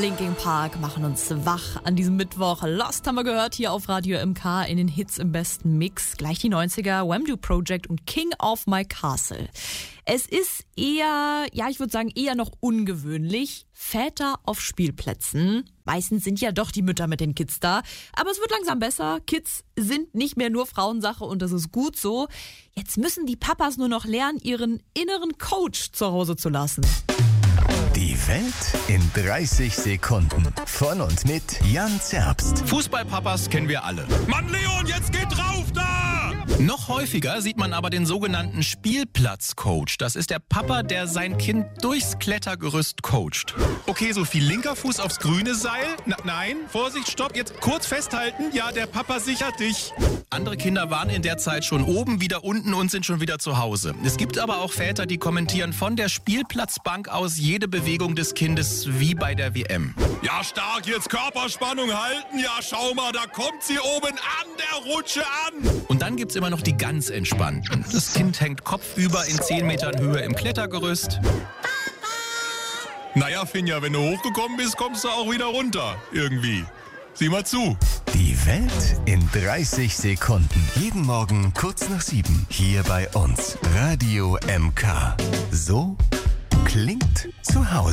Linkin Park machen uns wach an diesem Mittwoch. Lost haben wir gehört hier auf Radio MK in den Hits im besten Mix. Gleich die 90er, Wham-Do Project und King of My Castle. Es ist eher, ich würde sagen, eher noch ungewöhnlich. Väter auf Spielplätzen. Meistens sind ja doch die Mütter mit den Kids da. Aber es wird langsam besser. Kids sind nicht mehr nur Frauensache und das ist gut so. Jetzt müssen die Papas nur noch lernen, ihren inneren Coach zu Hause zu lassen. Die Welt in 30 Sekunden. Von und mit Jan Zerbst. Fußballpapas kennen wir alle. Mann, Leon, jetzt geht drauf da! Noch häufiger sieht man aber den sogenannten Spielplatzcoach. Das ist der Papa, der sein Kind durchs Klettergerüst coacht. Okay, Sophie, linker Fuß aufs grüne Seil. Nein, Vorsicht, stopp, jetzt kurz festhalten. Ja, der Papa sichert dich. Andere Kinder waren in der Zeit schon oben, wieder unten und sind schon wieder zu Hause. Es gibt aber auch Väter, die kommentieren von der Spielplatzbank aus jede Bewegung des Kindes wie bei der WM. Ja, stark, jetzt Körperspannung halten. Ja, schau mal, da kommt sie oben an der Rutsche an. Und dann gibt's immer noch die ganz Entspannten. Das Kind hängt kopfüber in 10 Metern Höhe im Klettergerüst. Naja, Finja, wenn du hochgekommen bist, kommst du auch wieder runter. Irgendwie. Sieh mal zu. Die Welt in 30 Sekunden. Jeden Morgen kurz nach 7. Hier bei uns. Radio MK. So klingt zu Hause.